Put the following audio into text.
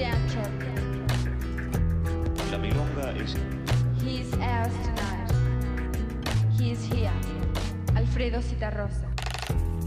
La milonga is. He is ours tonight. He is here. Alfredo Citarrosa.